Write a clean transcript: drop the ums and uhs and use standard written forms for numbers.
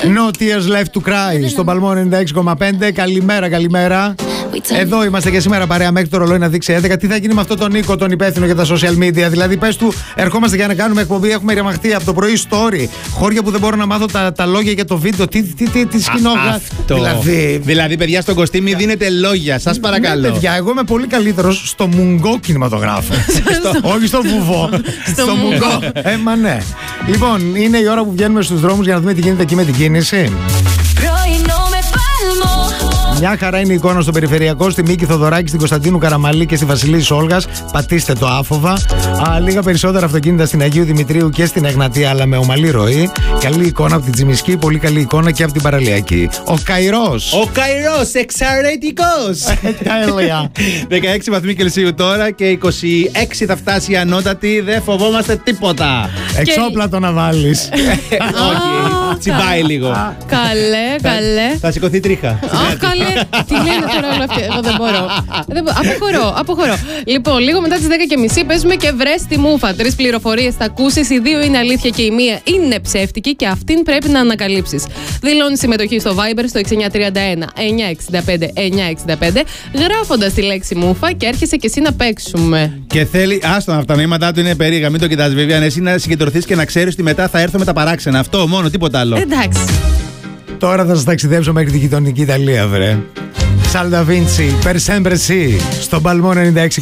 No tears left to cry στον Παλμό 96,5. Καλημέρα. Εδώ είμαστε και σήμερα παρέα μέχρι το ρολόι να δείξει 11. Τι θα γίνει με αυτόν τον Νίκο, τον υπεύθυνο για τα social media? Δηλαδή, πες του, ερχόμαστε για να κάνουμε εκπομπή. Έχουμε ρεμαχτεί από το πρωί story. Χώρια που δεν μπορώ να μάθω τα λόγια για το βίντεο. Τι σκηνόγραφο. Δηλαδή, παιδιά, στον Κωστή μη δίνετε λόγια, σας παρακαλώ. Ναι, παιδιά, εγώ είμαι πολύ καλύτερος στο μουγκό κινηματογράφο. Όχι στο βουβό. Στο μουγκό. Μα ναι. Λοιπόν, είναι η ώρα που βγαίνουμε στους δρόμους για να δούμε τι γίνεται εκεί με την κίνηση. Μια χαρά είναι η εικόνα στο περιφερειακό, στη Μίκη Θοδωράκη, στην Κωνσταντίνου Καραμαλή και στη Βασιλίση Όλγας. Πατήστε το άφοβα. Λίγα περισσότερα αυτοκίνητα στην Αγίου Δημητρίου και στην Εγνατία, αλλά με ομαλή ροή. Καλή εικόνα από την Τσιμισκή, πολύ καλή εικόνα και από την Παραλιακή. Ο Καϊρός, εξαιρετικός! Τέλεια. 16 βαθμοί Κελσίου τώρα και 26 θα φτάσει η ανώτατη. Δεν φοβόμαστε τίποτα. Εξόπλατο να βάλεις. Όχι, τσιμπάει λίγο. Καλέ. Θα σηκωθεί τρίχα. Καλέ. Τι λένε τώρα όλα αυτά? Εγώ δεν μπορώ. Αποχωρώ. Λοιπόν, λίγο μετά τις 10:30 παίζουμε και βρες τη μούφα. 3 πληροφορίες θα ακούσεις. Οι 2 είναι αλήθεια και η μία είναι ψεύτικη και αυτήν πρέπει να ανακαλύψεις. Δηλώνεις συμμετοχή στο Viber στο 6931 965 965 γράφοντας τη λέξη μούφα και έρχεσαι και εσύ να παίξουμε. Και θέλει. Άστον, αυτά τα μηνύματά του είναι περίεργα. Μην το κοιτάς, βέβαια. Εσύ να συγκεντρωθείς και να ξέρεις ότι μετά θα έρθω με τα παράξενα. Αυτό μόνο, τίποτα άλλο. Εντάξει. Τώρα θα σας ταξιδέψω μέχρι τη γειτονική Ιταλία, βρε. Σαλνταβίντσι, Περσέμπρεση, στον Παλμό 96,5.